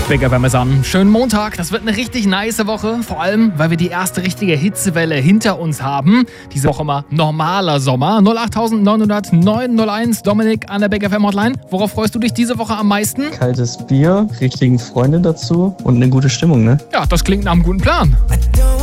Big FM ist an. Schönen Montag. Das wird eine richtig nice Woche. Vor allem, weil wir die erste richtige Hitzewelle hinter uns haben. Diese Woche mal normaler Sommer. 08900 901 Dominik an der Big FM Hotline. Worauf freust du dich diese Woche am meisten? Kaltes Bier, richtigen Freunde dazu und eine gute Stimmung, ne? Ja, das klingt nach einem guten Plan.